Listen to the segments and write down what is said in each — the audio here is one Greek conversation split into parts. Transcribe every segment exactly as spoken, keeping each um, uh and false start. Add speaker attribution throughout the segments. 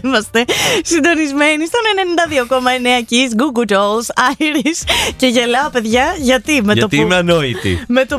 Speaker 1: είμαστε συντονισμένοι στον ενενήντα δύο κόμμα εννέα Kiss, Google Dolls, Iris. Και γελάω, παιδιά, γιατί με
Speaker 2: γιατί
Speaker 1: το
Speaker 2: είμαι ανόητη.
Speaker 1: Με το...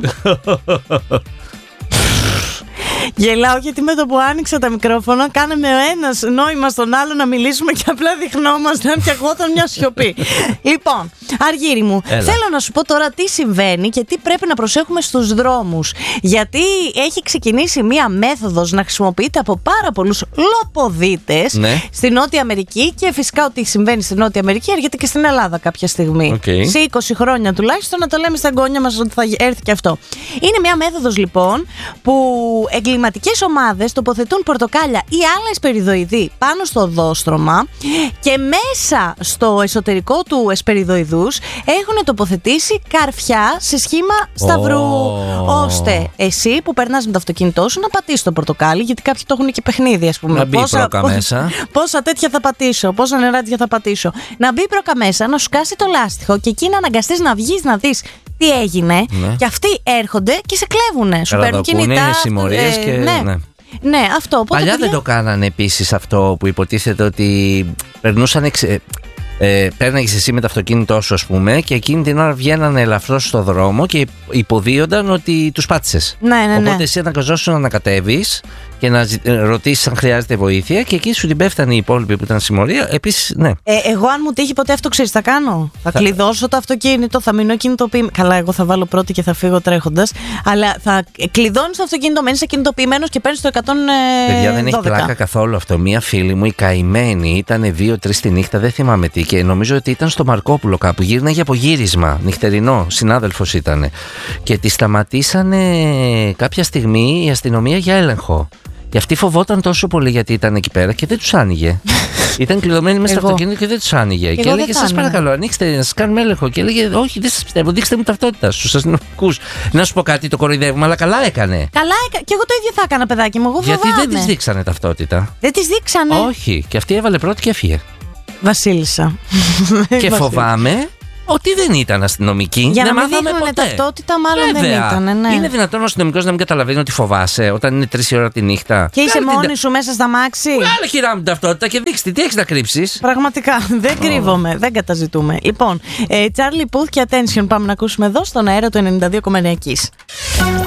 Speaker 1: Γελάω γιατί με το που άνοιξα τα μικρόφωνα κάναμε ο ένας νόημα στον άλλο να μιλήσουμε και απλά δειχνόμασταν και αγόταν μια σιωπή. Λοιπόν, Αργύρι μου, Έλα. θέλω να σου πω τώρα τι συμβαίνει και τι πρέπει να προσέχουμε στους δρόμους. Γιατί έχει ξεκινήσει μια μέθοδος να χρησιμοποιείται από πάρα πολλούς λοποδίτες, ναι, στη Νότια Αμερική, και φυσικά ότι συμβαίνει στη Νότια Αμερική έρχεται και στην Ελλάδα κάποια στιγμή. Okay. Σε είκοσι χρόνια τουλάχιστον να το λέμε στα εγγόνια μας ότι θα έρθει και αυτό. Είναι μια μέθοδος λοιπόν που εγκληματικές ομάδες τοποθετούν πορτοκάλια ή άλλες περιδοειδή πάνω στο οδόστρωμα και μέσα στο εσωτερικό του εσπεριδοειδούς έχουν τοποθετήσει καρφιά σε σχήμα σταυρού, oh. ώστε εσύ που περνάς με το αυτοκίνητό σου να πατήσεις το πορτοκάλι, γιατί κάποιοι το έχουν και παιχνίδι, ας πούμε.
Speaker 2: Να μπει
Speaker 1: πόσα,
Speaker 2: πρόκα μέσα.
Speaker 1: Πόσα τέτοια θα πατήσω, πόσα νεράτια θα πατήσω. Να μπει πρόκα μέσα, να σου κάσει το λάστιχο και εκεί να αναγκαστείς να βγεις να δεις τι έγινε, ναι, και αυτοί έρχονται και σε κλέβουνε. Σου παίρνουν κινητά.
Speaker 2: Είναι συμμορίες ε, και...
Speaker 1: Ναι. Ναι. Ναι, αυτό.
Speaker 2: Παλιά παιδιά... δεν το κάνανε επίσης αυτό που υποτίθεται ότι περνούσαν εξ... Ε, πέρναγες εσύ με το αυτοκίνητό σου, ας πούμε, και εκείνη την ώρα βγαίνανε ελαφρώς στο δρόμο και υποδίονταν ότι τους πάτησες.
Speaker 1: Ναι, ναι, ναι.
Speaker 2: Οπότε εσύ αναγκαζόσουν να ανακατεύεις και να ρωτήσεις αν χρειάζεται βοήθεια και εκεί σου την πέφτανε οι υπόλοιποι που ήταν συμμορία. Επίσης, ναι. Ε,
Speaker 1: εγώ, αν μου τύχει ποτέ αυτό, ξέρεις, θα κάνω. Θα, θα κλειδώσω το αυτοκίνητο, θα μείνω κινητοποιημένο. Καλά, εγώ θα βάλω πρώτη και θα φύγω τρέχοντας. Αλλά θα κλειδώνεις το αυτοκίνητο, μένεις κινητοποιημένος και παίρνεις το εκατόν δώδεκα.
Speaker 2: Παιδιά, δεν έχει πλάκα καθόλου αυτό. Μία φίλη μου, η καημένη, ήταν δύο τρεις τη νύχτα, δεν θυμάμαι τι, και νομίζω ότι ήταν στο Μαρκόπουλο κάπου. Γύρναγε από γύρισμα, νυχτερινό, συνάδελφος ήταν. Και τη σταματήσανε κάποια στιγμή η αστυνομία για έλεγχο. Και αυτή φοβόταν τόσο πολύ γιατί ήταν εκεί πέρα και δεν τους άνοιγε. Ήταν κλειδωμένοι μέσα στο αυτοκίνητο και δεν τους άνοιγε. Και έλεγε: σας παρακαλώ, ανοίξτε, να σας κάνουμε έλεγχο. Και έλεγε: όχι, δεν σας πιστεύω, δείξτε μου ταυτότητα στους αστυνομικούς. Να σου πω κάτι, το κοροϊδεύουμε, αλλά καλά έκανε.
Speaker 1: Καλά έκανε. Και εγώ το ίδιο θα έκανα, παιδάκι μου. Εγώ φοβάμαι.
Speaker 2: Γιατί δεν της δείξανε ταυτότητα.
Speaker 1: Δεν της δείξανε.
Speaker 2: Όχι. Και αυτή έβαλε πρώτη και έφυγε.
Speaker 1: Βασίλισσα.
Speaker 2: Και φοβάμαι ότι δεν ήταν αστυνομική.
Speaker 1: Για
Speaker 2: δεν
Speaker 1: να μην δείχνουν ταυτότητα, μάλλον Βέβαια. δεν ήταν. Ναι.
Speaker 2: Είναι δυνατόν ο αστυνομικός να μην καταλαβαίνει ότι φοβάσαι όταν είναι τρεις η ώρα τη νύχτα.
Speaker 1: Και είσαι μόνη σου μέσα στα μάξι.
Speaker 2: Βγάλε, χειρά μου, ταυτότητα και δείξτε τι έχεις να κρύψεις.
Speaker 1: Πραγματικά. Δεν oh. κρύβομαι, δεν καταζητούμε. Λοιπόν, Charlie Puth και Attention πάμε να ακούσουμε εδώ στον αέρα του ενενήντα δύο κόμμα εννέα Kiss.